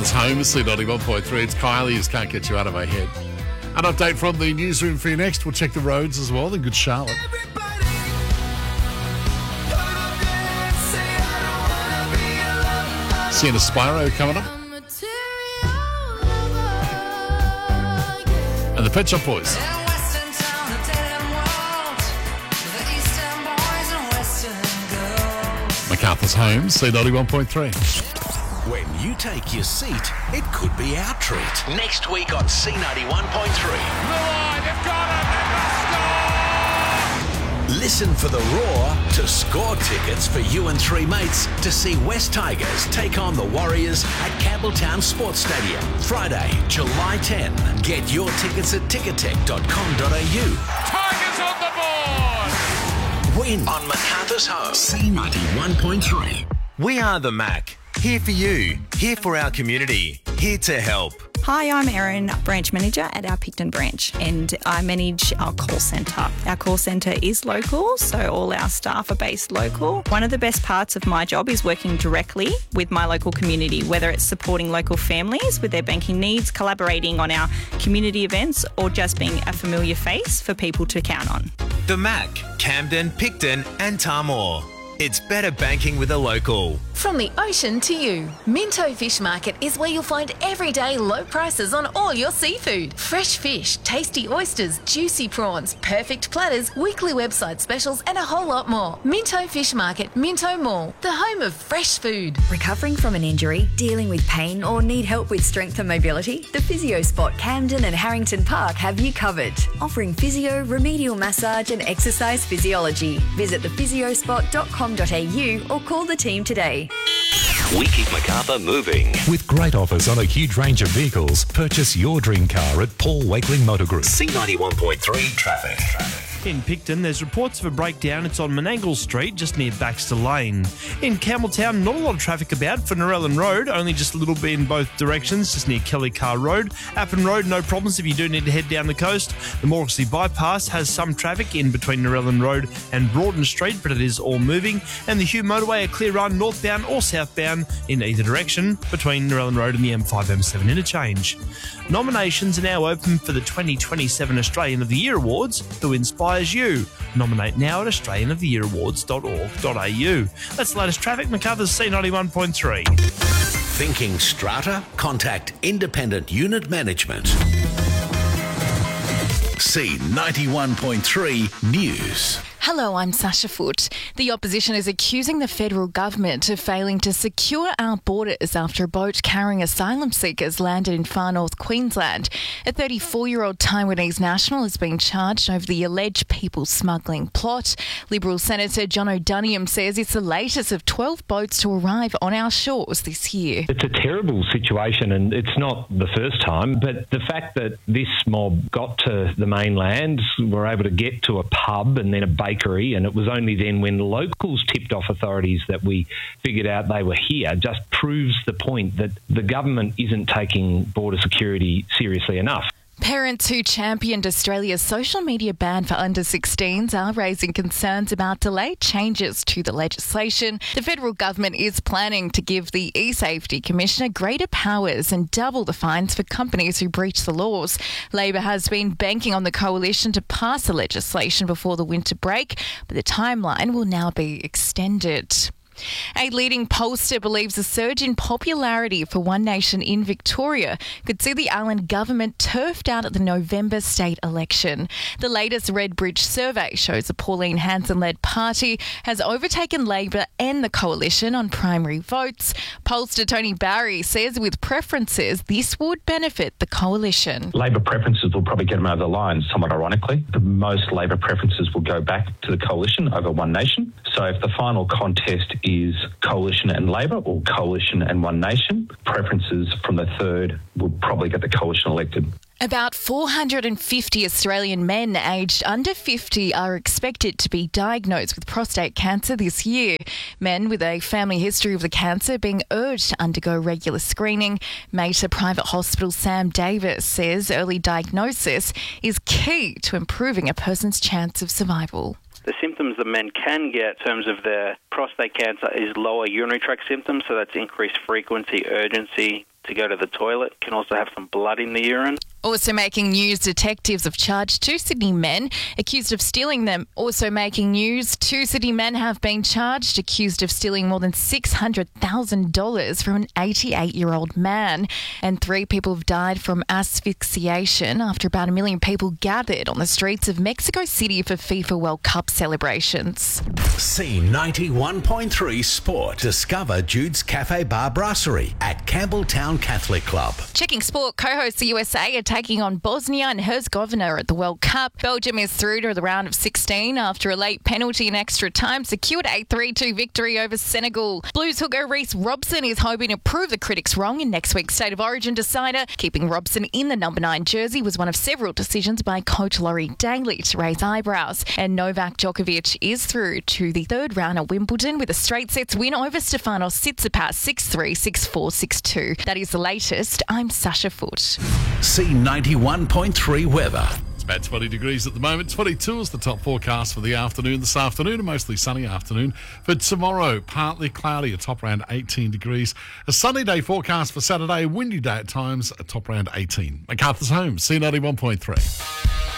MacArthur's home, C91.3. It's Kylie who can't get you out of my head. An update from the newsroom for you next. We'll check the roads as well. The Good Charlotte. Sienna Spyro coming up. And the Pet Shop Boys. MacArthur's home, C91.3. When you take your seat, it could be our treat. Next week on C91.3. They've got it! Listen for the roar to score tickets for you and three mates to see West Tigers take on the Warriors at Campbelltown Sports Stadium. Friday, July 10. Get your tickets at ticketek.com.au. Tigers on the board! Win on MacArthur's home, C91.3. We are the Mac. Here for you. Here for our community. Here to help. Hi, I'm Erin, branch manager at our Picton branch, and I manage our call centre. Our call centre is local, so all our staff are based local. One of the best parts of my job is working directly with my local community, whether it's supporting local families with their banking needs, collaborating on our community events, or just being a familiar face for people to count on. The Mac, Camden, Picton and Tamor. It's better banking with a local. From the ocean to you, Minto Fish Market is where you'll find everyday low prices on all your seafood. Fresh fish, tasty oysters, juicy prawns, perfect platters, weekly website specials and a whole lot more. Minto Fish Market, Minto Mall, the home of fresh food. Recovering from an injury, dealing with pain or need help with strength and mobility? The Physio Spot Camden and Harrington Park have you covered. Offering physio, remedial massage and exercise physiology. Visit thephysiospot.com.au or call the team today. We keep MacArthur moving. With great offers on a huge range of vehicles, purchase your dream car at Paul Wakeling Motor Group. C91.3 traffic. In Picton, there's reports of a breakdown. It's on Menangle Street, just near Baxter Lane. In Campbelltown, not a lot of traffic about for Narellan Road, only just a little bit in both directions, just near Kelly Carr Road. Appin Road, no problems if you do need to head down the coast. The Morrissey Bypass has some traffic in between Narellan Road and Broaden Street, but it is all moving. And the Hugh Motorway, a clear run northbound or southbound in either direction between Narellan Road and the M5-M7 interchange. Nominations are now open for the 2027 Australian of the Year Awards. Who inspires you? Nominate now at australianoftheyearawards.org.au. That's the latest traffic. MacArthur's C91.3. Thinking strata? Contact Independent Unit Management. C91.3 News. Hello, I'm Sasha Foote. The opposition is accusing the federal government of failing to secure our borders after a boat carrying asylum seekers landed in far north Queensland. A 34-year-old Taiwanese national has been charged over the alleged people smuggling plot. Liberal Senator John O'Duniam says it's the latest of 12 boats to arrive on our shores this year. It's a terrible situation, and it's not the first time, but the fact that this mob got to the mainland, were able to get to a pub and then a bakery, and it was only then when locals tipped off authorities that we figured out they were here, just proves the point that the government isn't taking border security seriously enough. Parents who championed Australia's social media ban for under-16s are raising concerns about delayed changes to the legislation. The federal government is planning to give the eSafety Commissioner greater powers and double the fines for companies who breach the laws. Labor has been banking on the coalition to pass the legislation before the winter break, but the timeline will now be extended. A leading pollster believes a surge in popularity for One Nation in Victoria could see the Allen government turfed out at the November state election. The latest Redbridge survey shows the Pauline Hanson-led party has overtaken Labor and the coalition on primary votes. Pollster Tony Barry says with preferences, this would benefit the coalition. Labor preferences will probably get them over the line, somewhat ironically. The most Labor preferences will go back to the coalition over One Nation. So if the final contest is coalition and Labor or coalition and One Nation, preferences from the third will probably get the coalition elected. About 450 Australian men aged under 50 are expected to be diagnosed with prostate cancer this year. Men with a family history of the cancer being urged to undergo regular screening. Mater Private Hospital Sam Davis says early diagnosis is key to improving a person's chance of survival. The symptoms that men can get in terms of their prostate cancer is lower urinary tract symptoms, so that's increased frequency, urgency, to go to the toilet, can also have some blood in the urine. Also making news, detectives have charged 2 Sydney men accused of stealing them. Also making news, 2 Sydney men have been charged accused of stealing more than $600,000 from an 88-year-old man. And 3 people have died from asphyxiation after about 1 million people gathered on the streets of Mexico City for FIFA World Cup celebrations. C91.3 Sport. Discover Jude's Cafe Bar Brasserie at Campbelltown Catholic Club. Checking sport, co-hosts the USA are taking on Bosnia and Herzegovina at the World Cup. Belgium is through to the round of 16 after a late penalty in extra time secured a 3-2 victory over Senegal. Blues hooker Reece Robson is hoping to prove the critics wrong in next week's State of Origin decider. Keeping Robson in the number 9 jersey was one of several decisions by coach Laurie Daly to raise eyebrows. And Novak Djokovic is through to the third round at Wimbledon with a straight sets win over Stefanos Tsitsipas 6-3, 6-4, 6-2. That is the latest. I'm Sasha Foote. C91.3 weather. It's about 20 degrees at the moment. 22 is the top forecast for the afternoon. This afternoon, a mostly sunny afternoon. For tomorrow, partly cloudy, a top around 18 degrees. A sunny day forecast for Saturday, windy day at times, a top around 18. MacArthur's Home, C91.3.